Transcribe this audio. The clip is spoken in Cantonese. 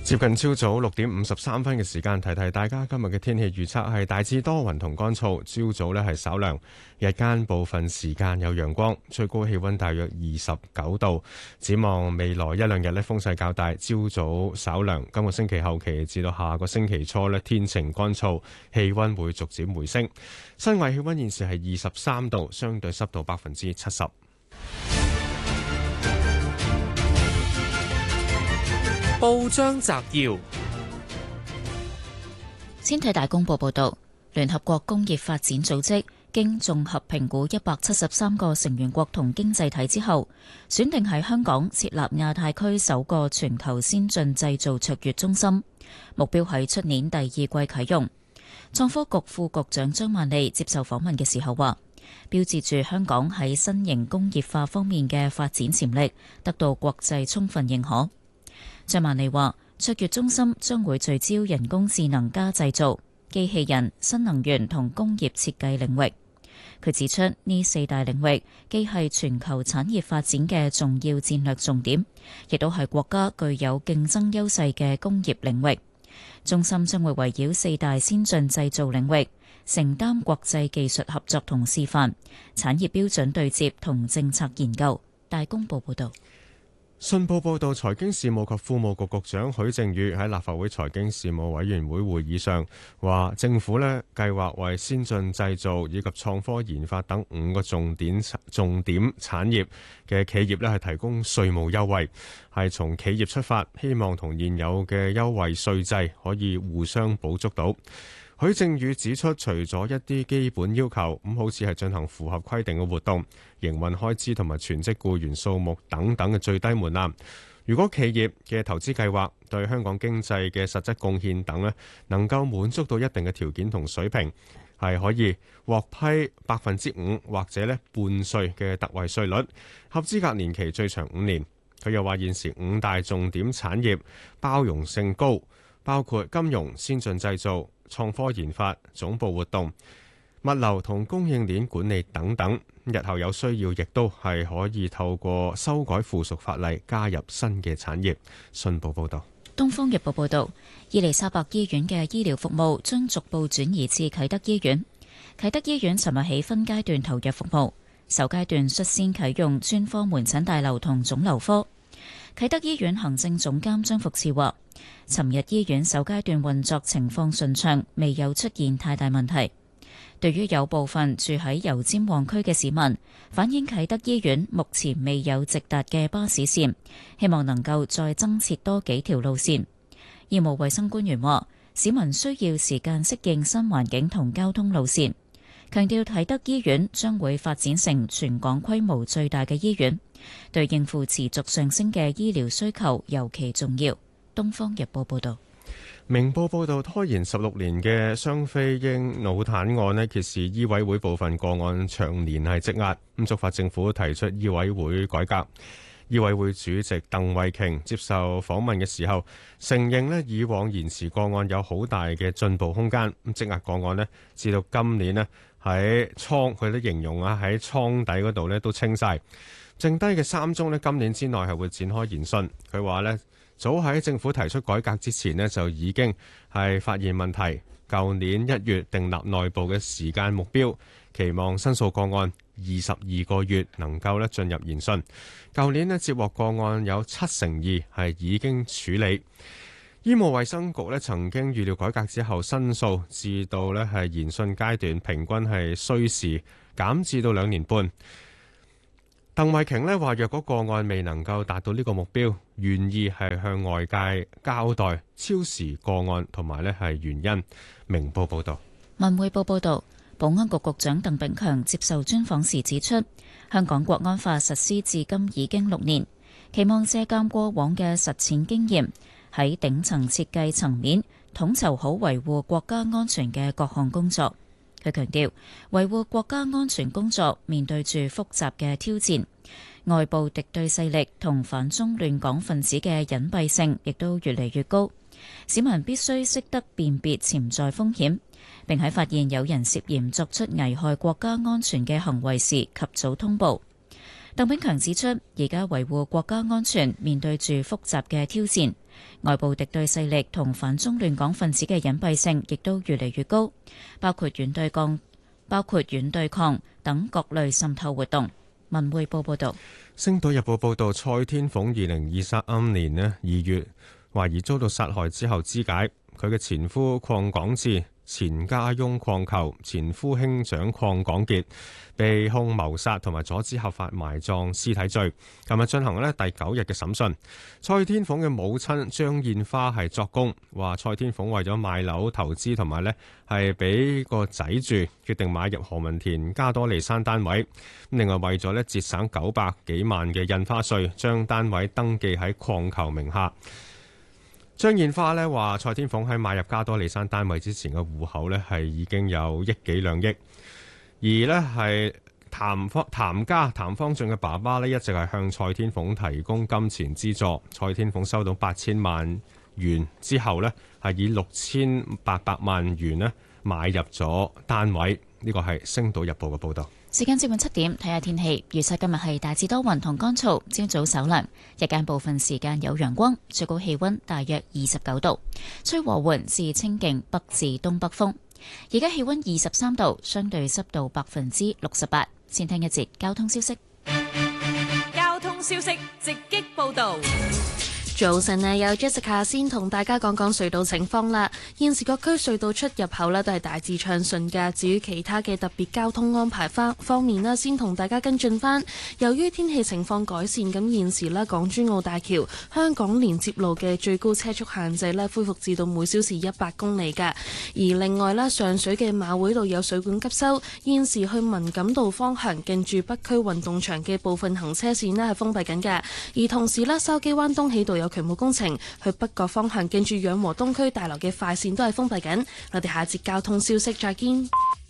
接近朝早6:53嘅時間，提提大家今日嘅天氣預測係大致多雲同乾燥，朝早呢係稍涼，日間部分時間有陽光，最高氣溫大約29度。展望未來一兩日呢，風勢較大，朝早稍涼。今個星期後期至到下個星期初呢，天晴乾燥，氣溫會逐漸回升。室外氣溫現時係23度，相對濕度70%。 報章摘要： 先睇大公報報道，聯合國工業發展組織經綜合評估173個成員國同經濟體之後，選定喺香港設立亞太區首個全球先進製造卓越中心，目標喺出年第二季啟用。創科局副局長張萬利接受訪問嘅時候話，標誌住香港喺新型工業化方面嘅發展潛力得到國際充分認可。張萬利話，卓越中心將會聚焦人工智能加製造、機器人、新能源同工業設計領域。佢指出，呢四大領域既係全球產業發展嘅重要戰略重點，亦都係國家具有競爭優勢嘅工業領域。中心將會圍繞四大先進製造領域，承擔國際技術合作同示範、產業標準對接同政策研究。大公報報道。 信報報導，財經事務及庫務局局長許正宇喺立法會財經事務委員會會議上話，政府計劃為先進製造以及創科研發等5個重點產業嘅企業係提供稅務優惠，係從企業出發，希望同現有嘅優惠稅制可以互相補足到。許正宇指出，除咗一啲基本要求，好似係進行符合規定嘅活動、營運開支同埋全職僱員數目等等嘅最低門檻，如果企業嘅投資計劃對香港經濟嘅實質貢獻等能夠滿足到一定嘅條件同水平，係可以獲批5%或者半稅嘅特惠稅率，合資格年期最長5年。佢又話，現時5大重點產業包容性高，包括金融、先進製造、創科研發、總部活動、物流同供應鏈管理等等，日後有需要亦都係可以透過修改附屬法例加入新嘅產業。信報報道。 東方日報報道，伊利沙伯醫院嘅醫療服務將逐步轉移至啟德醫院。啟德醫院尋日起分階段投入服務，首階段率先啟用專科門診大樓同腫瘤科。啟德醫院行政總監張福賜話，尋日醫院首階段運作情況順暢，未有出現太大問題。對於有部分住喺油尖旺區嘅市民反映，啟德醫院目前未有直達嘅巴士線，希望能夠再增設多幾條路線。醫務衛生官員話，市民需要時間適應新環境同交通路線，強調啟德醫院將會發展成全港規模最大嘅醫院，對應付持續上升嘅醫療需求尤其重要。東方日報報道。 明報報道，拖延16年嘅雙非嬰腦癱案揭示醫委會部分個案長年係積壓，觸發政府提出醫委會改革。醫委會主席鄧惠瓊接受訪問嘅時候，承認以往延遲個案有好大嘅進步空間。積壓個案至到今年喺倉，佢都形容喺倉底嗰度都清晒，剩低嘅3宗今年之內係會展開研訊。佢話早喺政府提出改革之前就已經係發現問題，舊年1月訂立內部嘅時間目標，期望申訴個案22個月能夠進入研訊。舊年接獲個案有2%係已經處理。醫務衛生局曾經預料改革之後，申訴至到係研訊階段平均係需時減至到2年半。鄧惠瓊話，若果個案未能夠達到呢個目標，願意係向外界交代超時個案同埋係原因。明報報道。 文匯報報道，保安局局長鄧炳強接受專訪時指出，香港國安法實施至今已經6年，期望借鑑過往嘅實踐經驗，喺頂層設計層面統籌好維護國家安全嘅各項工作。佢強調，維護國家安全工作面對住複雜嘅挑戰，外部敵對勢力同反中亂港分子嘅隱蔽性亦都越嚟越高，市民必須識得辨別潛在風險，並喺發現有人涉嫌作出危害國家安全嘅行為時及早通報。鄧炳強指出，而家維護國家安全面對住複雜嘅挑戰， 外部敵對勢力同反中亂港分子嘅隱蔽性亦都越嚟越高，包括軟對抗等各類滲透活動。文匯報報道。 《星島日報》報道，蔡天鳳2023年2月懷疑遭到殺害之後肢解，佢嘅前夫鄺港智、前家翁鄺球、前夫兄長鄺港傑被控謀殺同埋阻止合法埋葬屍體罪。琴日進行第9日嘅審訊。蔡天鳳嘅母親張燕花係作供，話蔡天鳳為咗買樓投資同埋係俾個仔住，決定買入何文田加多利山單位。另外為咗節省900幾萬嘅印花稅，將單位登記喺鄺球名下。張燕花話蔡天鳳喺買入加多利山單位之前嘅戶口係已經有億幾兩億，而係譚方俊嘅爸爸一直係向蔡天鳳提供金錢資助。蔡天鳳收到8000萬元之後係以6800萬元買入咗單位。呢個係《星島日報》嘅報道。 時間接近7點，睇下天氣。預測今日係大致多雲同乾燥，朝早稍涼，日間部分時間有陽光，最高氣溫大約29度，吹和緩至清勁北至東北風。而家氣溫23度，相對濕度68%。先聽一節交通消息。 交通消息直擊報道。 早晨啊，有 Jessica 先同大家講講隧道情況啦。現時各區隧道出入口都係大致暢順嘅。至於其他嘅特別交通安排方面啦，先同大家跟進翻。由於天氣情況改善，咁現時港珠澳大橋香港連接路嘅最高車速限制恢復至到每小時100公里嘅。而另外上水嘅馬會道有水管急修，現時去文錦道方向近住北區運動場嘅部分行車線係封閉緊嘅。而同時筲箕灣東喜道有渠務工程，去北角方向近住養和東區大樓嘅快線都係封閉緊。我哋下一節交通消息再見。